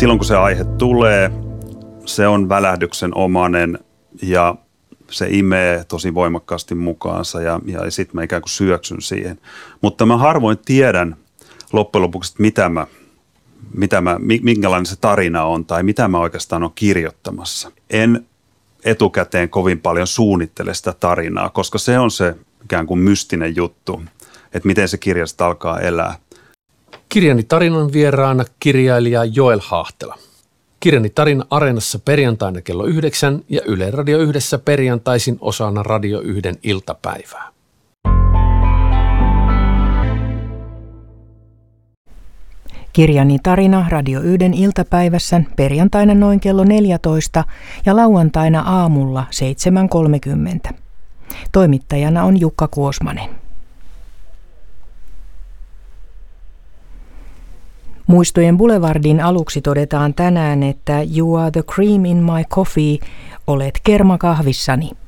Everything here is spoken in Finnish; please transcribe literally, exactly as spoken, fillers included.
silloin kun se aihe tulee, se on välähdyksen omainen ja se imee tosi voimakkaasti mukaansa ja, ja sitten mä ikään kuin syöksyn siihen. Mutta mä harvoin tiedän loppujen lopuksi, mitä mä, mitä mä, minkälainen se tarina on tai mitä mä oikeastaan olen kirjoittamassa. En etukäteen kovin paljon suunnittele sitä tarinaa, koska se on se ikään kuin mystinen juttu, että miten se kirjasta alkaa elää. Kirjani tarinan vieraana kirjailija Joel Hahtela. Kirjani tarina Areenassa perjantaina kello yhdeksän ja Yle Radio Yhdessä perjantaisin osana Radio Yhden iltapäivää. Kirjani tarina Radio Yhden iltapäivässä perjantaina noin kello neljätoista ja lauantaina aamulla seitsemän kolmekymmentä. Toimittajana on Jukka Kuosmanen. Muistojen Boulevardin aluksi todetaan tänään, että You are the cream in my coffee, olet kerma kahvissani.